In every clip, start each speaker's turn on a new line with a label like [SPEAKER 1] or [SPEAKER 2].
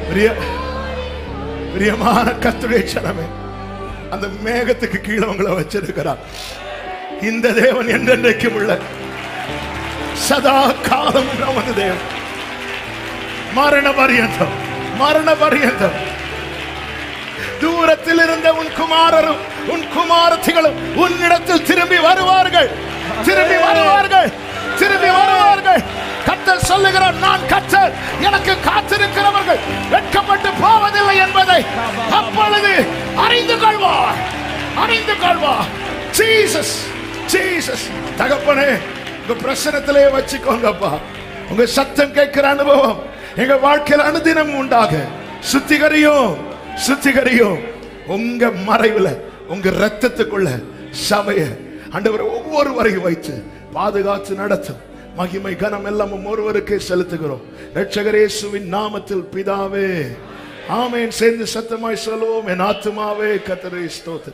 [SPEAKER 1] பிரியமான கர்த்தருடைய ஜனமே, அந்த மேகத்துக்கு கீழே உங்களை வச்சிருக்கிறார். இந்த தேவன் என்றென்றைக்கும் உள்ள சதா காலம் நமது தேவன். மரண பரியந்தம், மரண பரியந்தம். தூரத்தில் இருந்த உன் குமாரரும் உன் குமாரத்திகளும் உன்னிடத்தில் திரும்பி வருவார்கள், திரும்பி வருவார்கள், திரும்பி வருவார்கள். கர்த்தர் சொல்லுகிறார், நான் கர்த்தர், எனக்கு காத்திருக்கிறவர்கள் வெட்கப்பட்டு போவதில்லை என்பதை அப்பொழுது அறிந்து கொள்வார், அறிந்து கொள்வார். Jesus, Jesus. தகப்பனே, உங்க பிரசனத்திலே வச்சுக்கோங்கப்பா. உங்க சத்தம் கேட்கிற அனுபவம் எங்க வாழ்க்கையில் அனுதினம் உண்டாக சுத்திகரியும், சுத்திகரியும். உங்க மறைவுல, உங்க ரத்தத்துக்குள்ள சபைய ஆண்டவர் ஒவ்வொருவரையும் வைத்து பாதுகாத்து நடத்தும். மகிமை கனம் எல்லாம் ஒருவருக்கே செலுத்துகிறோம். இரட்சகர் இயேசுவின் நாமத்தில் பிதாவே, ஆமென். சேர்ந்து சத்தமாய் சொல்லுவோம், என் ஆத்துமாவே கர்த்தரை ஸ்தோத்திரி,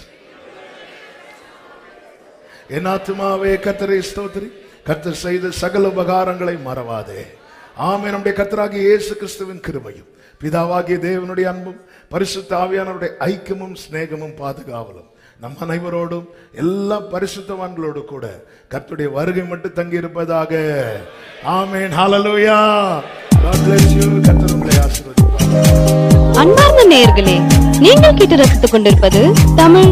[SPEAKER 1] என் ஆத்துமாவே கர்த்தரை ஸ்தோத்திரி, கர்த்தர் செய்த சகல உபகாரங்களை மறவாதே. ஆமென். நம்முடைய கர்த்தராகிய இயேசு கிறிஸ்துவின் கிருபையும் பிதாவாகிய தேவனுடைய அன்பும் பரிசுத்த ஆவியானவருடைய ஐக்கியமும் சிநேகமும் பாதுகாவலும் நம் அனைவரோடும் எல்லா பரிசுத்தவான்களோடு கூட கர்த்தருடைய வருகை மட்டும் தங்கி இருப்பதாக. ஆமென். ஹல்லேலூயா. God bless you. கர்த்தர் உங்களை ஆசீர்வதிப்பார்.
[SPEAKER 2] அன்பார்ந்த நேயர்களே, நீங்கள் கேட்டு ரசித்துக் கொண்டிருப்பது தமிழ்